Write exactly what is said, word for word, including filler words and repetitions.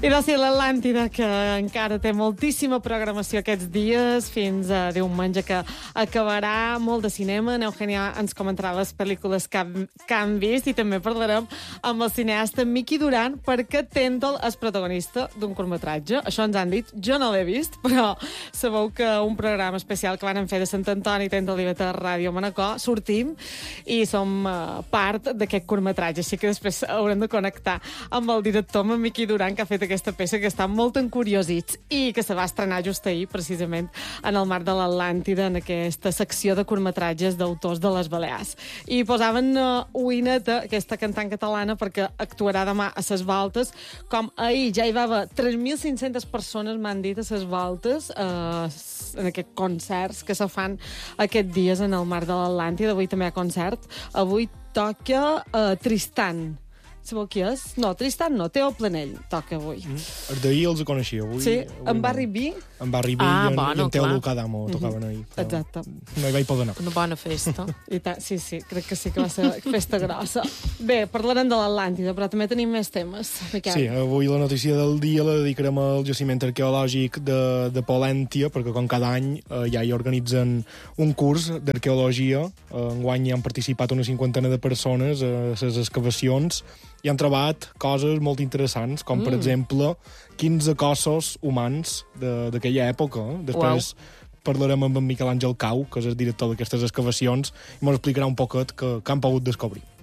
I doncs sí, l'Atlàntida, que encara té moltíssima programació aquests dies, fins a diumenge, que acabarà molt de cinema. Eugènia ens comentarà les pel·lícules que, que han vist, i també parlarem amb el cineasta Miqui Duran, perquè Tèntol és protagonista d'un curtmetratge. Això ens han dit, jo no l'he vist, però sabeu que un programa especial que van fer de Sant Antoni, Tèntol i Beta Ràdio Manacor, sortim i som uh, part d'aquest curtmetratge, així que després haurem de connectar amb el director, amb Miqui Duran, que ha fet aquesta peça, que està molt encuriosits i que se va estrenar just ahir, precisament, en el marc de l'Atlàntida, en aquesta secció de curtmetratges d'autors de les Balears. I posaven uh, Uineta, aquesta cantant catalana, perquè actuarà demà a Ses Voltes, com ahir ja hi va haver tres mil cinc-centes persones, m'han dit, a Ses Voltes, uh, en aquests concerts que se fan aquests dies en el marc de l'Atlàntida. Avui també hi ha concert. Avui toca uh, Tristan. Sabeu qui és? No, Tristan no, Teo Planell toca avui. Mm. Els d'ahir els coneixia. Avui, sí, avui en Barri no. B. En Barri B ah, i en, bueno, i en Teo clar. Lucadamo tocaven ahir. Exacte. No hi vaig poder anar. Una bona festa. I ta, sí, sí, crec que sí que va ser festa grossa. Bé, parlarem de l'Atlàntida, però també tenim més temes. Miquel. Sí, avui la notícia del dia la dedicarem al jaciment arqueològic de, de Polèntia, perquè com cada any eh, ja hi organitzen un curs d'arqueologia. Eh, enguany hi han participat una cinquantena de persones a les excavacions i han trobat coses molt interessants, com, mm. per exemple, quinze cossos humans d'aquella època. Després wow. parlarem amb en Miquel Àngel Cau, que és el director d'aquestes excavacions, i ens explicarà un poquet què, què han pogut descobrir.